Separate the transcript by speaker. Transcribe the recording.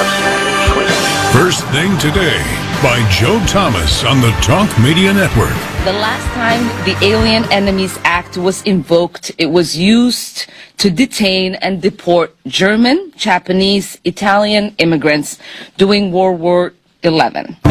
Speaker 1: First Thing Today by Joe Thomas on the Talk Media Network.
Speaker 2: The last time the Alien Enemies Act was invoked, it was used to detain and deport German, Japanese, Italian immigrants during World War XI.